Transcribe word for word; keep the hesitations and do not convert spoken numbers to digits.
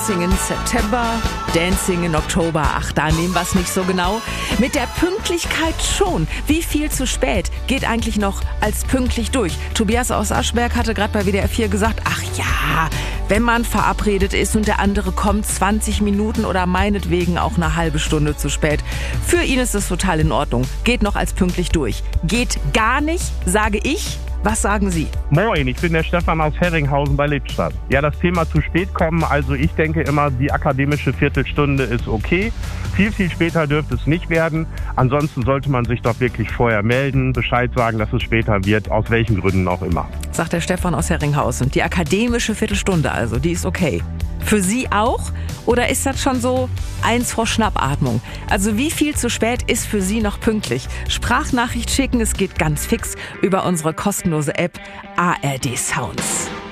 Dancing in September, Dancing in Oktober. Ach, da nehmen wir es nicht so genau. Mit der Pünktlichkeit schon. Wie viel zu spät geht eigentlich noch als pünktlich durch? Tobias aus Aschberg hatte gerade bei W D R vier gesagt, ach ja, wenn man verabredet ist und der andere kommt zwanzig Minuten oder meinetwegen auch eine halbe Stunde zu spät. Für ihn ist es total in Ordnung. Geht noch als pünktlich durch. Geht gar nicht, sage ich. Was sagen Sie? Moin, ich bin der Stefan aus Herringhausen bei Lippstadt. Ja, das Thema zu spät kommen, also ich denke immer, die akademische Viertelstunde ist okay. Viel, viel später dürfte es nicht werden. Ansonsten sollte man sich doch wirklich vorher melden, Bescheid sagen, dass es später wird, aus welchen Gründen auch immer. Sagt der Stefan aus Herringhausen. Die akademische Viertelstunde also, die ist okay. Für Sie auch? Oder ist das schon so eins vor Schnappatmung? Also wie viel zu spät ist für Sie noch pünktlich? Sprachnachricht schicken, es geht ganz fix über unsere kostenlose App A R D Sounds.